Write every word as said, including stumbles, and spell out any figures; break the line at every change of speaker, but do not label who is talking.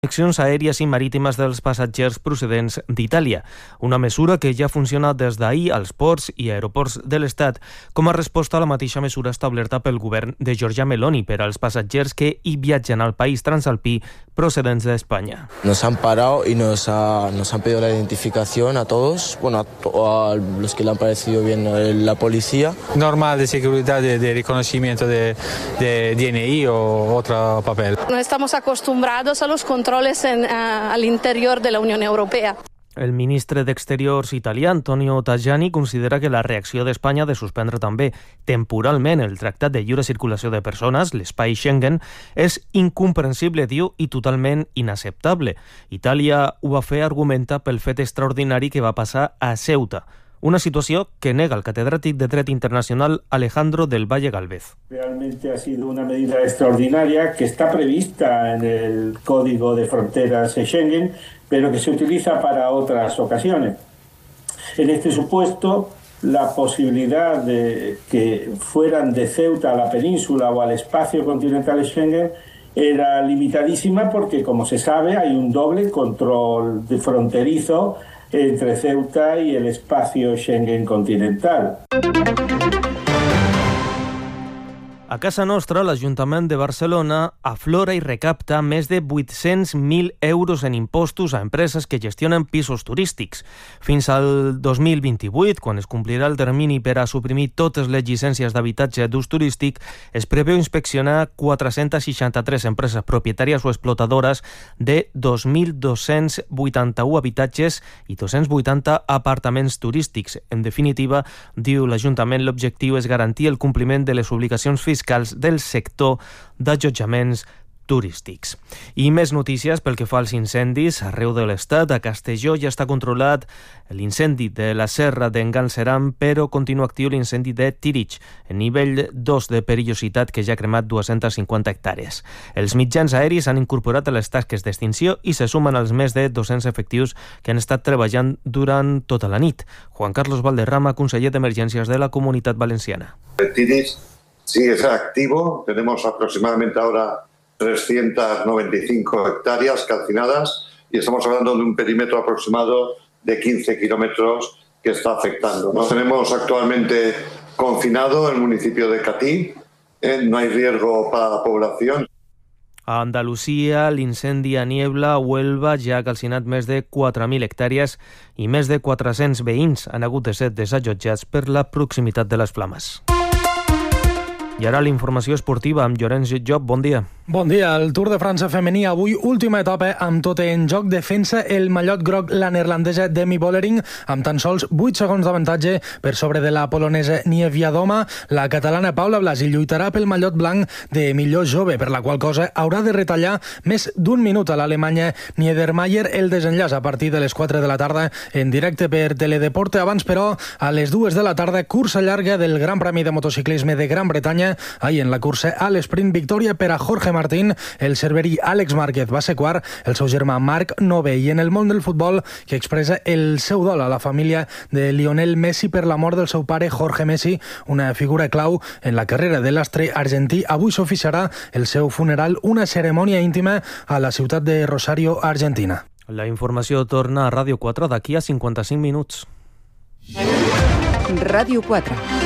connexions aèries i marítimes dels passatgers procedents d'Itàlia, una mesura que ja funciona des d'ahir als ports i aeroports de l'Estat, com a resposta a la mateixa mesura establerta pel govern de Giorgia Meloni per als passatgers que hi viatgen al país transalpí procedents d'Espanya.
Nos han parado y nos, ha, nos han pedido la identificación a todos, bueno, a, to- a los que le han parecido bien la policía.
Normal de seguridad, de, de reconocimiento de, de D N I o otro papel.
No estamos acostumbrados a los controles en, uh, al interior de la Unión Europea.
El ministre d'Exteriors italià, Antonio Tajani, considera que la reacció d'Espanya de suspendre també temporalment el Tractat de Lliure Circulació de Persones, l'espai Schengen, és incomprensible, diu, i totalment inacceptable. Itàlia ho va fer argumenta pel fet extraordinari que va passar a Ceuta, una situació que nega el catedràtic de Dret Internacional Alejandro del Valle Gálvez.
Realmente ha sido una medida extraordinaria que está prevista en el Código de Fronteras Schengen, pero que se utiliza para otras ocasiones. En este supuesto, la posibilidad de que fueran de Ceuta a la península o al espacio continental Schengen era limitadísima porque, como se sabe, hay un doble control de fronterizo entre Ceuta y el espacio Schengen continental.
A casa nostra, l'Ajuntament de Barcelona aflora i recapta més de vuit-cents mil euros en impostos a empreses que gestionen pisos turístics. Fins al dos mil vint-i-vuit, quan es complirà el termini per a suprimir totes les llicències d'habitatge d'ús turístic, es preveu inspeccionar quatre-cents seixanta-tres empreses propietàries o explotadores de dos mil dos-cents vuitanta-u habitatges i dos-cents vuitanta apartaments turístics. En definitiva, diu l'Ajuntament, l'objectiu és garantir el compliment de les obligacions fiscals del sector d'allotjaments turístics. I més notícies pel que fa als incendis arreu de l'Estat. A Castelló ja està controlat l'incendi de la serra d'en Galceran, però continua actiu l'incendi de Tírig, en nivell dos de perillositat, que ja ha cremat dues-centes cinquanta hectàrees. Els mitjans aeris han incorporat a les tasques d'extinció i se sumen als més de dos-cents efectius que han estat treballant durant tota la nit. Juan Carlos Valderrama, conseller d'Emergències de la Comunitat Valenciana.
Tírig sigue activo, tenemos aproximadamente ahora trescientas noventa y cinco hectáreas calcinadas y estamos hablando de un perímetro aproximado de quince kilómetros que está afectando, ¿no? Tenemos actualmente confinado el municipio de Catí, ¿eh? No hay riesgo para la población.
A Andalusia, l'incendi a Niebla, Huelva, ja ha calcinat més de quatre mil hectàrees i més de quatre-cents veïns han hagut de ser desallotjats per la proximitat de les flames. I ara la informació esportiva amb Llorenç Job. Bon dia.
Bon dia. El Tour de França femení avui última etapa amb tot en joc. Defensa el mallot groc la neerlandesa Demi Vollering amb tan sols vuit segons d'avantatge per sobre de la polonesa Nievia Doma. La catalana Paula Blasi lluitarà pel mallot blanc de millor jove, per la qual cosa haurà de retallar més d'un minut a l'alemanya Niedermayer. El desenllaç a partir de les quatre de la tarda en directe per Teledeporte. Abans, però, a les dues de la tarda, cursa llarga del Gran Premi de Motociclisme de Gran Bretanya. Ahir en la cursa a l'esprint, victòria per a Jorge Martín. El cerverí Àlex Márquez va ser quart, el seu germà Marc novè. I en el món del futbol, que expressa el seu dol a la família de Lionel Messi per la mort del seu pare Jorge Messi, una figura clau en la carrera de l'astre argentí. Avui s'oficiarà el seu funeral, una cerimònia íntima a la ciutat de Rosario, Argentina.
La informació torna a Ràdio quatre d'aquí a cinquanta-cinc minuts.
Ràdio quatre.